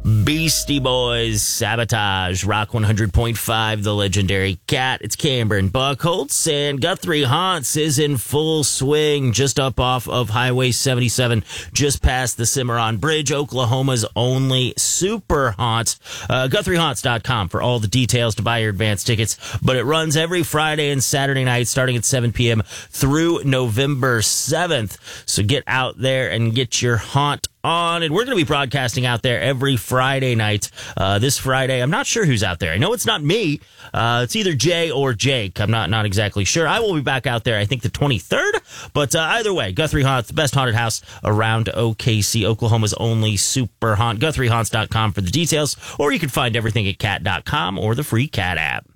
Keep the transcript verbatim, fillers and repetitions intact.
Beastie Boys, Sabotage, Rock one hundred point five, the legendary Cat. It's Cameron Buckholtz, and Guthrie Haunts is in full swing just up off of Highway seventy-seven, just past the Cimarron Bridge, Oklahoma's only super haunt. Uh, Guthrie Haunts dot com for all the details to buy your advance tickets, but it runs every Friday and Saturday night starting at seven p.m. through November seventh. So get out there and get your haunt on, and we're going to be broadcasting out there every Friday night. Uh, this Friday, I'm not sure who's out there. I know it's not me. Uh, it's either Jay or Jake. I'm not not exactly sure. I will be back out there, I think, the twenty-third. But uh, either way, Guthrie Haunts, the best haunted house around O K C, Oklahoma's only super haunt. Guthrie Haunts dot com for the details, or you can find everything at cat dot com or the free Cat app.